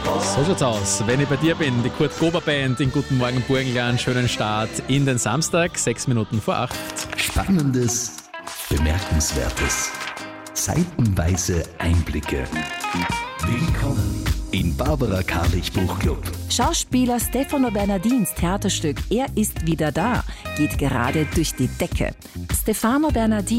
So schaut's aus. Wenn ich bei dir bin, die Kurt Gober Band in Guten Morgen Burgenland. Schönen Start in den Samstag, 6 Minuten vor 8. Spannendes, Bemerkenswertes, seitenweise Einblicke. Willkommen im Barbara Karlich Buchclub. Schauspieler Stefano Bernardins Theaterstück Er ist wieder da geht gerade durch die Decke. Stefano Bernardin